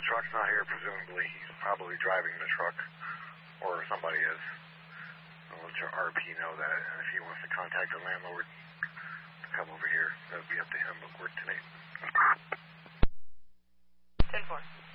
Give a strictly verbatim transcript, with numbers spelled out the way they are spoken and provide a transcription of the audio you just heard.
truck's not here, presumably. He's probably driving the truck, or somebody is. I'll let your R P know that, and if he wants to contact the landlord to come over here, that would be up to him, but we're tonight. ten four.